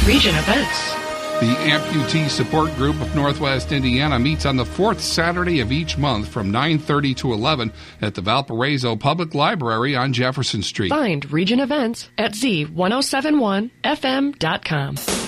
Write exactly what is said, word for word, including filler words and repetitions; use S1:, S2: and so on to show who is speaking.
S1: Region Events.
S2: The Amputee Support Group of Northwest Indiana meets on the fourth Saturday of each month from nine thirty to eleven at the Valparaiso Public Library on Jefferson Street.
S1: Find Region Events at Z ten seventy-one F M dot com.